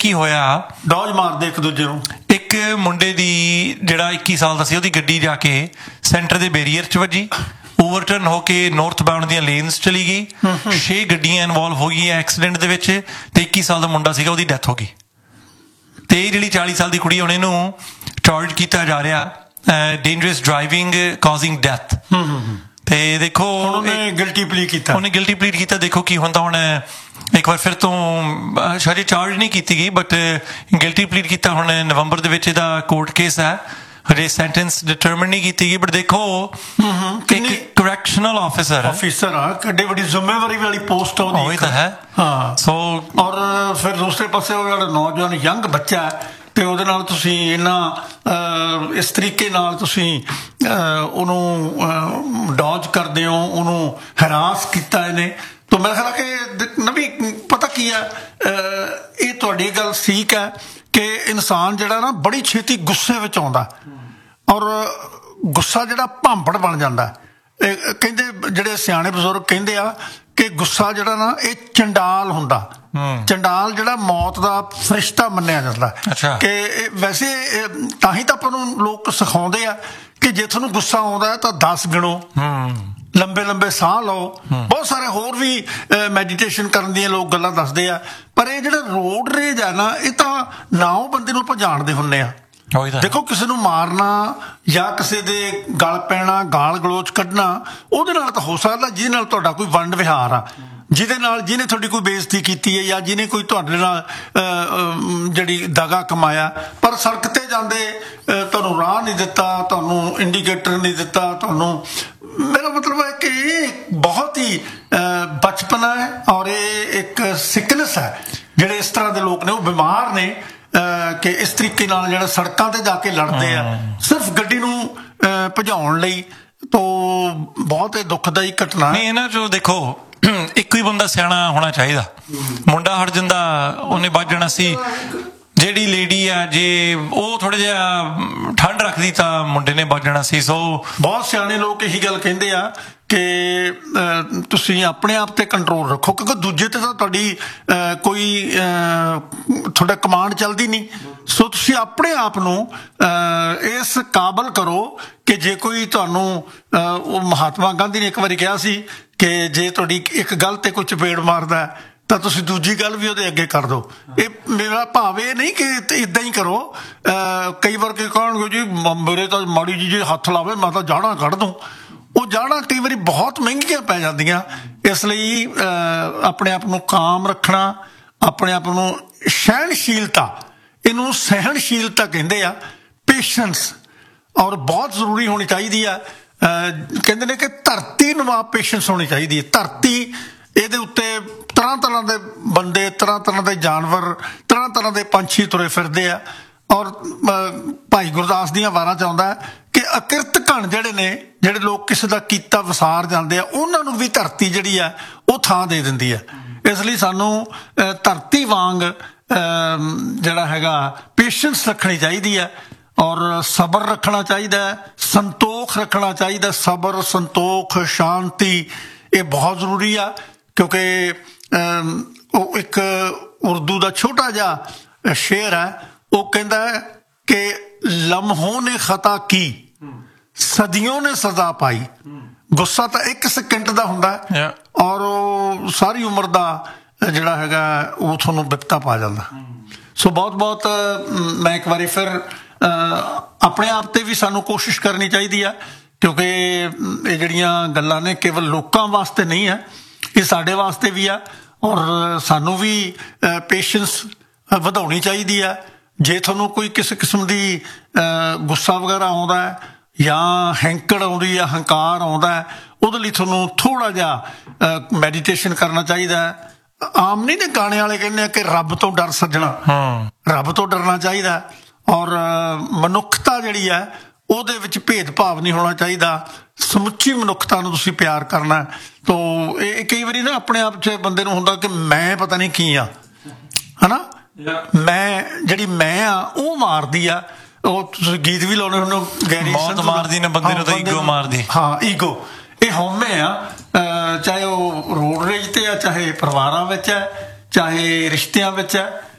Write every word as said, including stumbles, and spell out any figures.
ਕੀ ਹੋਇਆ, ਡੌਜ ਮਾਰਦੇ ਇੱਕ ਦੂਜੇ ਨੂੰ। ਇੱਕ ਮੁੰਡੇ ਦੀ ਜਿਹੜਾ ਇੱਕੀ ਸਾਲ ਦਾ ਸੀ, ਉਹਦੀ ਗੱਡੀ ਜਾ ਕੇ ਸੈਂਟਰ ਦੇ ਬੈਰੀਅਰ 'ਚ ਵੱਜੀ, ਓਵਰਟਰਨ ਹੋ ਕੇ ਨੌਰਥ ਬਾਉਂਡ ਦੀਆਂ ਲੇਨਸ ਚਲੀ ਗਈ। ਛੇ ਗੱਡੀਆਂ ਇਨਵੋਲਵ ਹੋ ਗਈਆਂ ਐਕਸੀਡੈਂਟ ਦੇ ਵਿੱਚ, ਤੇ ਇੱਕੀ ਸਾਲ ਦਾ ਮੁੰਡਾ ਸੀਗਾ, ਉਹਦੀ ਡੈਥ ਹੋ ਗਈ। ਤੇ ਇਹ ਜਿਹੜੀ ਚਾਲੀ ਸਾਲ ਦੀ ਕੁੜੀ, ਹੁਣ ਇਹਨੂੰ ਚਾਰਜ ਕੀਤਾ ਜਾ ਰਿਹਾ ਡੇਂਜਰਸ ਡਰਾਈਵਿੰਗ ਕਾਜ਼ਿੰਗ ਡੈਥ। ਤੇ ਦੇਖੋ ਉਹਨੇ ਗਿਲਟੀ ਪਲੀ ਕੀਤਾ, ਉਹਨੇ ਗਿਲਟੀ ਪਲੀਟ ਕੀਤਾ। ਦੇਖੋ ਕੀ ਹੁੰਦਾ ਹੁਣ, ਇੱਕ ਵਾਰ ਫਿਰ ਤੋਂ ਹਜੇ ਚਾਰਜ ਨਹੀਂ ਕੀਤੀ ਗਈ, ਬਟ ਗਿਲਟੀ ਪਲੀਟ ਕੀਤਾ। ਹੁਣ ਨਵੰਬਰ ਦੇ ਵਿੱਚ ਇਹਦਾ ਕੋਰਟ ਕੇਸ ਹੈ, ਹਜੇ ਸੈਂਟੈਂਸ ਡਿਟਰਮਿਨ ਨਹੀਂ ਕੀਤੀ ਗਈ। ਬਟ ਦੇਖੋ ਇੱਕ ਕਰੈਕਸ਼ਨਲ ਆਫਿਸਰ ਆਫਿਸਰ ਆ, ਕਿੱਡੀ ਵੱਡੀ ਜ਼ਿੰਮੇਵਾਰੀ ਵਾਲੀ ਪੋਸਟ ਆ ਉਹਦੀ। ਉਹੀ ਤਾਂ ਹੈ। ਹਾਂ, ਸੋ ਔਰ ਫਿਰ ਦੂਸਰੇ ਪਾਸੇ ਉਹ ਜਿਹੜਾ ਨੌਜਵਾਨ ਯੰਗ ਬੱਚਾ ਤੇ ਉਹਦੇ ਨਾਲ ਤੁਸੀਂ ਇਹਨਾਂ ਇਸ ਤਰੀਕੇ ਨਾਲ ਤੁਸੀਂ ਉਹਨੂੰ ਡੌਜ ਕਰਦੇ ਹੋ, ਉਹਨੂੰ ਹਰਾਸ ਕੀਤਾ ਇਹਨੇ। ਤਾਂ ਮੇਰਾ ਖਿਆਲ ਕਿ ਨਵੀਂ ਪਤਾ ਕੀ ਆ, ਇਹ ਤੁਹਾਡੀ ਗੱਲ ਠੀਕ ਹੈ ਕਿ ਇਨਸਾਨ ਜਿਹੜਾ ਨਾ ਬੜੀ ਛੇਤੀ ਗੁੱਸੇ ਵਿੱਚ ਆਉਂਦਾ, ਔਰ ਗੁੱਸਾ ਜਿਹੜਾ ਭਾਂਬੜ ਬਣ ਜਾਂਦਾ। ਕਹਿੰਦੇ ਜਿਹੜੇ ਸਿਆਣੇ ਬਜ਼ੁਰਗ ਕਹਿੰਦੇ ਆ ਕਿ ਗੁੱਸਾ ਜਿਹੜਾ ਨਾ ਇਹ ਚੰਡਾਲ ਹੁੰਦਾ। ਚੰਡਾਲ ਜਿਹੜਾ ਮੌਤ ਦਾ ਫਰਿਸ਼ਤਾ ਮੰਨਿਆ ਜਾਂਦਾ ਕਿ ਵੈਸੇ ਤਾਂ ਹੀ ਤਾਂ ਆਪਾਂ ਨੂੰ ਲੋਕ ਸਿਖਾਉਂਦੇ ਆ ਕਿ ਜੇ ਤੁਹਾਨੂੰ ਗੁੱਸਾ ਆਉਂਦਾ ਤਾਂ ਦਸ ਗਿਣੋ, ਲੰਬੇ ਲੰਬੇ ਸਾਹ ਲਓ, ਬਹੁਤ ਸਾਰੇ ਹੋਰ ਵੀ ਮੈਡੀਟੇਸ਼ਨ ਕਰਨ ਦੀਆਂ ਲੋਕ ਗੱਲਾਂ ਦੱਸਦੇ ਆ। ਪਰ ਇਹ ਜਿਹੜਾ ਰੋਡ ਰੇਜ ਆ ਨਾ, ਇਹ ਤਾਂ ਨਾ ਉਹ ਬੰਦੇ ਨੂੰ ਆਪਾਂ ਜਾਣਦੇ ਹੁੰਦੇ ਆ। ਦੇਖੋ, ਕਿਸੇ ਨੂੰ ਮਾਰਨਾ ਜਾਂ ਕਿਸੇ ਦੇ ਗਲ ਪੈਣਾ, ਗਾਲ ਗਲੋਚ ਕੱਢਣਾ, ਉਹਦੇ ਨਾਲ ਤਾਂ ਹੋ ਸਕਦਾ ਜਿਹਦੇ ਨਾਲ ਤੁਹਾਡਾ ਕੋਈ ਵੰਡ ਵਿਹਾਰ ਆ, ਜਿਹਦੇ ਨਾਲ ਜਿਹਨੇ ਤੁਹਾਡੀ ਕੋਈ ਬੇਇੱਜ਼ਤੀ ਕੀਤੀ ਹੈ ਜਾਂ ਜਿਹਨੇ ਕੋਈ ਤੁਹਾਡੇ ਨਾਲ ਜਿਹੜੀ ਦਗਾ ਕਮਾਇਆ। ਪਰ ਸੜਕ ਤੇ ਜਾਂਦੇ ਤੁਹਾਨੂੰ ਰਾਹ ਨਹੀਂ ਦਿੱਤਾ, ਤੁਹਾਨੂੰ ਇੰਡੀਕੇਟਰ ਨਹੀਂ ਦਿੱਤਾ, ਤੁਹਾਨੂੰ, ਮੇਰਾ ਮਤਲਬ ਹੈ ਕਿ ਇਹ ਬਹੁਤ ਹੀ ਬਚਪਨਾ ਹੈ ਔਰ ਇਹ ਇੱਕ ਸਿਕਨੈਸ ਹੈ। ਜਿਹੜੇ ਇਸ ਤਰ੍ਹਾਂ ਦੇ ਲੋਕ ਨੇ ਉਹ ਬਿਮਾਰ ਨੇ ਕਿ ਇਸ ਤਰੀਕੇ ਨਾਲ ਜਿਹੜਾ ਸੜਕਾਂ ਤੇ ਜਾ ਕੇ ਲੜਦੇ ਆ ਸਿਰਫ ਗੱਡੀ ਨੂੰ ਭਜਾਉਣ ਲਈ। ਤਾਂ ਬਹੁਤ ਇਹ ਦੁਖਦਾਈ ਘਟਨਾ ਨਹੀਂ ਇਹਨਾਂ 'ਚੋਂ। ਦੇਖੋ, ਇੱਕੋ ਹੀ ਬੰਦਾ ਸਿਆਣਾ ਹੋਣਾ ਚਾਹੀਦਾ। ਮੁੰਡਾ ਹਟ ਜਾਂਦਾ, ਉਹਨੇ ਵੱਜ ਜਾਣਾ ਸੀ। ਜਿਹੜੀ ਲੇਡੀ ਆ, ਜੇ ਉਹ ਥੋੜਾ ਜਿਹਾ ਠੰਡ ਰੱਖਦੀ ਤਾਂ ਮੁੰਡੇ ਨੇ ਵੱਜ ਜਾਣਾ ਸੀ। ਸੋ ਬਹੁਤ ਸਿਆਣੇ ਲੋਕ ਇਹੀ ਗੱਲ ਕਹਿੰਦੇ ਆ ਕਿ ਤੁਸੀਂ ਆਪਣੇ ਆਪ ਤੇ ਕੰਟਰੋਲ ਰੱਖੋ, ਕਿਉਂਕਿ ਦੂਜੇ ਤੇ ਤਾਂ ਤੁਹਾਡੀ ਕੋਈ ਤੁਹਾਡਾ ਕਮਾਂਡ ਚੱਲਦੀ ਨਹੀਂ। ਸੋ ਤੁਸੀਂ ਆਪਣੇ ਆਪ ਨੂੰ ਇਸ ਕਾਬਲ ਕਰੋ ਕਿ ਜੇ ਕੋਈ ਤੁਹਾਨੂੰ, ਉਹ ਮਹਾਤਮਾ ਗਾਂਧੀ ਨੇ ਇੱਕ ਵਾਰੀ ਕਿਹਾ ਸੀ ਕਿ ਜੇ ਤੁਹਾਡੀ ਇੱਕ ਗੱਲ ਤੇ ਕੋਈ ਚਪੇੜ ਮਾਰਦਾ ਤਾਂ ਤੁਸੀਂ ਦੂਜੀ ਗੱਲ ਵੀ ਉਹਦੇ ਅੱਗੇ ਕਰ ਦਿਓ। ਇਹ ਮੇਰਾ ਭਾਵ ਇਹ ਨਹੀਂ ਕਿ ਇੱਦਾਂ ਹੀ ਕਰੋ। ਕਈ ਵਾਰ ਕੀ ਕਹਣਗੇ ਜੀ ਮੇਰੇ ਤਾਂ ਮਾੜੀ ਜੀ ਜੇ ਹੱਥ ਲਾਵੇ ਮੈਂ ਤਾਂ ਜਾੜਾਂ ਕੱਢ ਦੂੰ। ਉਹ ਜਾੜਾਂ ਕਈ ਵਾਰੀ ਬਹੁਤ ਮਹਿੰਗੀਆਂ ਪੈ ਜਾਂਦੀਆਂ। ਇਸ ਲਈ ਆਪਣੇ ਆਪ ਨੂੰ ਕਾਮ ਰੱਖਣਾ, ਆਪਣੇ ਆਪ ਨੂੰ ਸਹਿਣਸ਼ੀਲਤਾ, ਇਹਨੂੰ ਸਹਿਣਸ਼ੀਲਤਾ ਕਹਿੰਦੇ ਆ, ਪੇਸ਼ੈਂਸ, ਔਰ ਬਹੁਤ ਜ਼ਰੂਰੀ ਹੋਣੀ ਚਾਹੀਦੀ ਆ। ਕਹਿੰਦੇ ਨੇ ਕਿ ਧਰਤੀ ਨੂੰ ਆਪ ਪੇਸ਼ੈਂਸ ਹੋਣੀ ਚਾਹੀਦੀ ਹੈ। ਧਰਤੀ, ਇਹਦੇ ਉੱਤੇ ਤਰ੍ਹਾਂ ਤਰ੍ਹਾਂ ਦੇ ਬੰਦੇ, ਤਰ੍ਹਾਂ ਤਰ੍ਹਾਂ ਦੇ ਜਾਨਵਰ, ਤਰ੍ਹਾਂ ਤਰ੍ਹਾਂ ਦੇ ਪੰਛੀ ਤੁਰੇ ਫਿਰਦੇ ਆ। ਔਰ ਭਾਈ ਗੁਰਦਾਸ ਦੀਆਂ ਵਾਰਾਂ 'ਚ ਆਉਂਦਾ ਕਿ ਅਕਿਰਤ ਘਣ ਜਿਹੜੇ ਨੇ, ਜਿਹੜੇ ਲੋਕ ਕਿਸੇ ਦਾ ਕੀਤਾ ਵਿਸਾਰ ਜਾਂਦੇ ਆ, ਉਹਨਾਂ ਨੂੰ ਵੀ ਧਰਤੀ ਜਿਹੜੀ ਆ ਉਹ ਥਾਂ ਦੇ ਦਿੰਦੀ ਆ। ਇਸ ਲਈ ਸਾਨੂੰ ਧਰਤੀ ਵਾਂਗ ਜਿਹੜਾ ਹੈਗਾ ਪੇਸ਼ੈਂਸ ਰੱਖਣੀ ਚਾਹੀਦੀ ਹੈ, ਔਰ ਸਬਰ ਰੱਖਣਾ ਚਾਹੀਦਾ, ਸੰਤੋਖ ਰੱਖਣਾ ਚਾਹੀਦਾ। ਸਬਰ, ਸੰਤੋਖ, ਸ਼ਾਂਤੀ, ਇਹ ਬਹੁਤ ਜ਼ਰੂਰੀ ਆ। ਕਿਉਂਕਿ ਉਹ ਇੱਕ ਉਰਦੂ ਦਾ ਛੋਟਾ ਜਿਹਾ ਸ਼ੇਰ ਹੈ, ਉਹ ਕਹਿੰਦਾ ਹੈ ਕਿ ਲਮਹੋਂ ਨੇ ਖਤਾ ਕੀ, ਸਦੀਆਂ ਨੇ ਸਜ਼ਾ ਪਾਈ। ਗੁੱਸਾ ਤਾਂ ਇੱਕ ਸਕਿੰਟ ਦਾ ਹੁੰਦਾ ਔਰ ਉਹ ਸਾਰੀ ਉਮਰ ਦਾ ਜਿਹੜਾ ਹੈਗਾ ਉਹ ਤੁਹਾਨੂੰ ਬਿਪਤਾ ਪਾ ਜਾਂਦਾ। ਸੋ ਬਹੁਤ ਬਹੁਤ ਮੈਂ ਇੱਕ ਵਾਰੀ ਫਿਰ ਆਪਣੇ ਆਪ ਤੇ ਵੀ ਸਾਨੂੰ ਕੋਸ਼ਿਸ਼ ਕਰਨੀ ਚਾਹੀਦੀ ਆ, ਕਿਉਂਕਿ ਇਹ ਜਿਹੜੀਆਂ ਗੱਲਾਂ ਨੇ ਕੇਵਲ ਲੋਕਾਂ ਵਾਸਤੇ ਨਹੀਂ ਹੈ, ਇਹ ਸਾਡੇ ਵਾਸਤੇ ਵੀ ਆ। ਔਰ ਸਾਨੂੰ ਵੀ ਪੇਸ਼ੈਂਸ ਵਧਾਉਣੀ ਚਾਹੀਦੀ ਆ। ਜੇ ਤੁਹਾਨੂੰ ਕੋਈ ਕਿਸੇ ਕਿਸਮ ਦੀ ਗੁੱਸਾ ਵਗੈਰਾ ਆਉਂਦਾ ਜਾਂ ਹੈਂਕੜ ਆਉਂਦੀ ਆ, ਹੰਕਾਰ ਆਉਂਦਾ, ਉਹਦੇ ਲਈ ਤੁਹਾਨੂੰ ਥੋੜ੍ਹਾ ਜਿਹਾ ਮੈਡੀਟੇਸ਼ਨ ਕਰਨਾ ਚਾਹੀਦਾ। ਆਮ ਨਹੀਂ ਨੇ ਗਾਣੇ ਵਾਲੇ ਕਹਿੰਦੇ ਆ ਕਿ ਰੱਬ ਤੋਂ ਡਰ ਸੱਜਣਾ, ਰੱਬ ਤੋਂ ਡਰਨਾ ਚਾਹੀਦਾ। ਔਰ ਮਨੁੱਖਤਾ ਜਿਹੜੀ ਹੈ ਉਹਦੇ ਵਿੱਚ ਭੇਦਭਾਵ ਨਹੀਂ ਹੋਣਾ ਚਾਹੀਦਾ। ਸਮੁੱਚੀ ਮਨੁੱਖਤਾ ਨੂੰ ਤੁਸੀਂ ਪਿਆਰ ਕਰਨਾ। ਤਾਂ ਇਹ ਕਈ ਵਾਰੀ ਨਾ ਆਪਣੇ ਆਪ 'ਚ ਬੰਦੇ ਨੂੰ ਹੁੰਦਾ ਕਿ ਮੈਂ ਪਤਾ ਨਹੀਂ ਕੀ ਆ, ਹੈ ਨਾ, ਮੈਂ ਜਿਹੜੀ ਮੈਂ ਆ ਉਹ ਮਾਰਦੀ ਆ। ਉਹ ਤੁਸੀਂ ਗੀਤ ਵੀ ਲਾਉਣੇ ਹੁੰਦੇ, ਗੈਰੀ ਮੌਤ ਮਾਰਦੀ ਨਾ ਬੰਦੇ ਨੂੰ ਤਾਂ ਈਗੋ ਮਾਰਦੀ। ਹਾਂ, ਈਗੋ, ਇਹ ਹਉਮੈ ਆ। ਚਾਹੇ ਉਹ ਰੋਡ ਰੇਜ ਤੇ ਆ, ਚਾਹੇ ਪਰਿਵਾਰਾਂ ਵਿੱਚ ਹੈ, ਚਾਹੇ ਰਿਸ਼ਤਿਆਂ ਵਿੱਚ ਹੈ।